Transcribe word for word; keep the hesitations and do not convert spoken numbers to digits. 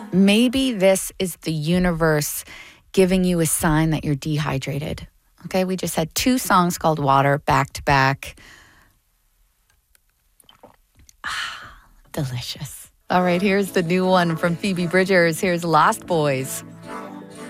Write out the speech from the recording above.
Maybe this is the universe giving you a sign that you're dehydrated. Okay, we just had two songs called Water back to back. Ah, delicious. All right, here's the new one from Phoebe Bridgers. Here's Lost Boys.